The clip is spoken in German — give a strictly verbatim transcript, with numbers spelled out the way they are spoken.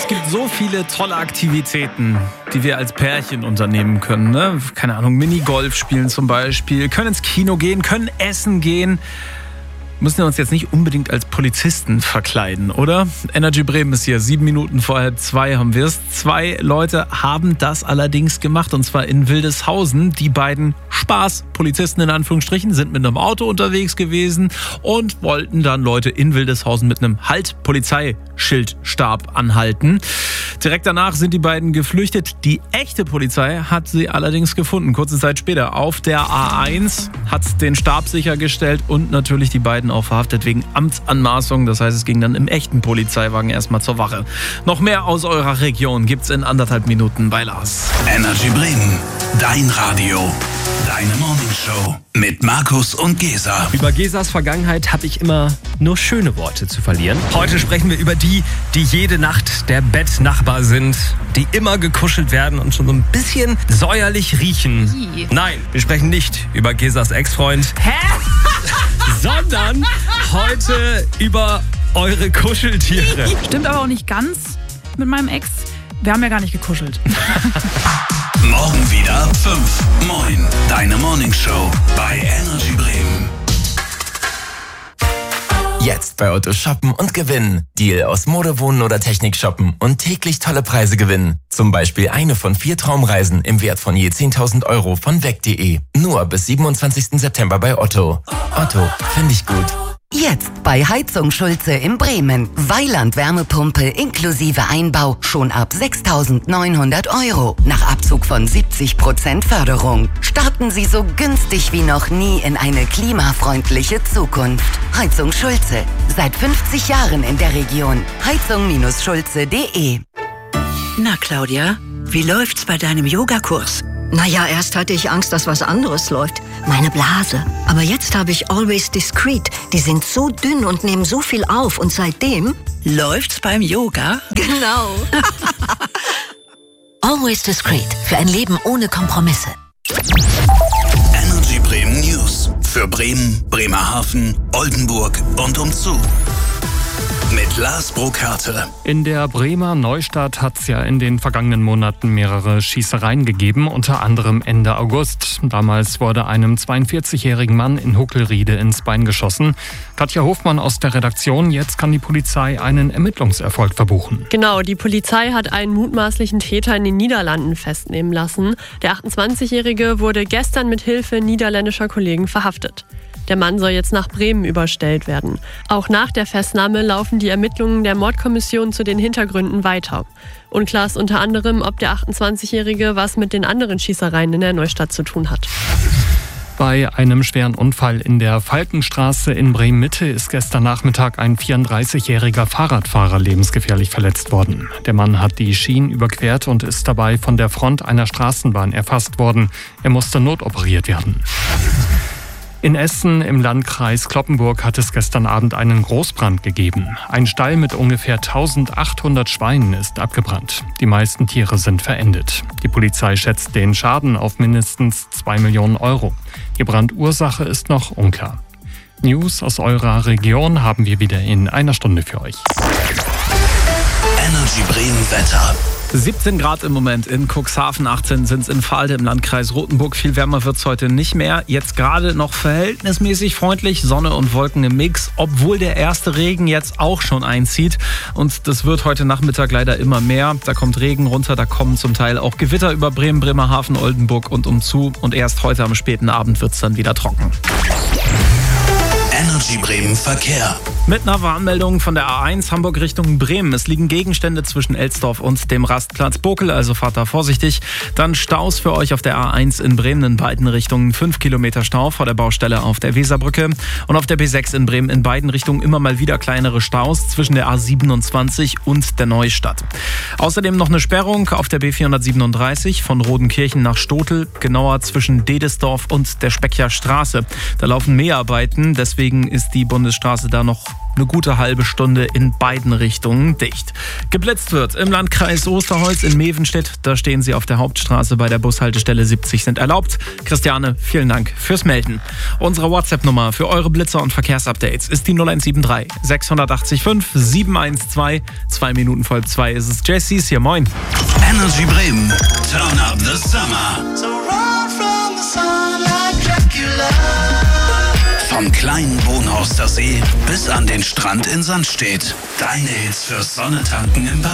Es gibt so viele tolle Aktivitäten, die wir als Pärchen unternehmen können. Ne? Keine Ahnung, Minigolf spielen zum Beispiel, können ins Kino gehen, können essen gehen. Müssen wir uns jetzt nicht unbedingt als Polizisten verkleiden, oder? Energy Bremen ist hier, sieben Minuten vor halb zwei haben wir es. Zwei Leute haben das allerdings gemacht, und zwar in Wildeshausen. Die beiden Spaß-Polizisten in Anführungsstrichen sind mit einem Auto unterwegs gewesen und wollten dann Leute in Wildeshausen mit einem Halt-Polizeischildstab anhalten. Direkt danach sind die beiden geflüchtet. Die echte Polizei hat sie allerdings gefunden. Kurze Zeit später auf der A eins, hat den Stab sichergestellt und natürlich die beiden auch verhaftet wegen Amtsanmaßung. Das heißt, es ging dann im echten Polizeiwagen erstmal zur Wache. Noch mehr aus eurer Region gibt's in anderthalb Minuten bei Lars. Energy Bremen, dein Radio, deine Morningshow mit Markus und Gesa. Über Gesas Vergangenheit habe ich immer nur schöne Worte zu verlieren. Heute sprechen wir über die, die jede Nacht der Bettnachbar sind, die immer gekuschelt werden und schon so ein bisschen säuerlich riechen. Wie? Nein, wir sprechen nicht über Gesas Ex-Freund. Hä? Sondern heute über eure Kuscheltiere. Stimmt aber auch nicht ganz mit meinem Ex. Wir haben ja gar nicht gekuschelt. Morgen wieder ab fünf. Moin, deine Morningshow bei Energy Bremen. Jetzt bei Otto shoppen und gewinnen. Deal aus Mode, Wohnen oder Technik shoppen und täglich tolle Preise gewinnen. Zum Beispiel eine von vier Traumreisen im Wert von je zehntausend Euro von weg punkt de. Nur bis siebenundzwanzigsten September bei Otto. Otto, finde ich gut. Jetzt bei Heizung Schulze in Bremen. Weiland Wärmepumpe inklusive Einbau schon ab sechstausendneunhundert Euro. Nach Abzug von siebzig Prozent Förderung. Starten Sie so günstig wie noch nie in eine klimafreundliche Zukunft. Heizung Schulze. Seit fünfzig Jahren in der Region. heizung Schulze punkt de. Na, Claudia, wie läuft's bei deinem Yogakurs? Naja, erst hatte ich Angst, dass was anderes läuft. Meine Blase. Aber jetzt habe ich Always Discreet. Die sind so dünn und nehmen so viel auf. Und seitdem... Läuft's beim Yoga? Genau. Always Discreet. Für ein Leben ohne Kompromisse. Energy Bremen News. Für Bremen, Bremerhaven, Oldenburg und umzu. Mit Lars Burkhardt. In der Bremer Neustadt hat es ja in den vergangenen Monaten mehrere Schießereien gegeben, unter anderem Ende August. Damals wurde einem zweiundvierzigjährigen Mann in Huckelriede ins Bein geschossen. Katja Hofmann aus der Redaktion, jetzt kann die Polizei einen Ermittlungserfolg verbuchen. Genau, die Polizei hat einen mutmaßlichen Täter in den Niederlanden festnehmen lassen. Der achtundzwanzigjährige wurde gestern mit Hilfe niederländischer Kollegen verhaftet. Der Mann soll jetzt nach Bremen überstellt werden. Auch nach der Festnahme laufen die Ermittlungen der Mordkommission zu den Hintergründen weiter. Unklar ist unter anderem, ob der achtundzwanzigjährige was mit den anderen Schießereien in der Neustadt zu tun hat. Bei einem schweren Unfall in der Falkenstraße in Bremen-Mitte ist gestern Nachmittag ein vierunddreißigjähriger Fahrradfahrer lebensgefährlich verletzt worden. Der Mann hat die Schienen überquert und ist dabei von der Front einer Straßenbahn erfasst worden. Er musste notoperiert werden. In Essen im Landkreis Cloppenburg hat es gestern Abend einen Großbrand gegeben. Ein Stall mit ungefähr eintausendachthundert Schweinen ist abgebrannt. Die meisten Tiere sind verendet. Die Polizei schätzt den Schaden auf mindestens zwei Millionen Euro. Die Brandursache ist noch unklar. News aus eurer Region haben wir wieder in einer Stunde für euch. Energy Bremen Wetter. siebzehn Grad im Moment in Cuxhaven, achtzehn sind es in Vahlde im Landkreis Rothenburg. Viel wärmer wird es heute nicht mehr. Jetzt gerade noch verhältnismäßig freundlich, Sonne und Wolken im Mix, obwohl der erste Regen jetzt auch schon einzieht. Und das wird heute Nachmittag leider immer mehr. Da kommt Regen runter, da kommen zum Teil auch Gewitter über Bremen, Bremerhaven, Oldenburg und umzu. Und erst heute am späten Abend wird es dann wieder trocken. Energy Bremen Verkehr. Mit einer Warnmeldung von der A eins Hamburg Richtung Bremen. Es liegen Gegenstände zwischen Elsdorf und dem Rastplatz Bokel, also fahrt da vorsichtig. Dann Staus für euch auf der A eins in Bremen in beiden Richtungen. fünf Kilometer Stau vor der Baustelle auf der Weserbrücke. Und auf der B sechs in Bremen in beiden Richtungen immer mal wieder kleinere Staus zwischen der A siebenundzwanzig und der Neustadt. Außerdem noch eine Sperrung auf der B vierhundertsiebenunddreißig von Rodenkirchen nach Stotel, genauer zwischen Dedesdorf und der Speckjer Straße. Da laufen Mäharbeiten, deswegen ist die Bundesstraße da noch eine gute halbe Stunde in beiden Richtungen dicht. Geblitzt wird im Landkreis Osterholz in Mevenstedt. Da stehen Sie auf der Hauptstraße bei der Bushaltestelle siebzig sind erlaubt. Christiane, vielen Dank fürs Melden. Unsere WhatsApp-Nummer für eure Blitzer und Verkehrsupdates ist die null eins sieben drei sechs acht fünf sieben eins zwei. Zwei Minuten vor zwei ist es. Jessys hier, moin. Energy Bremen, turn up the summer. So run from the sun like Dracula. Vom kleinen Wohnhaus der See bis an den Strand in Sandstedt. Deine Hits fürs Sonnetanken im Bad.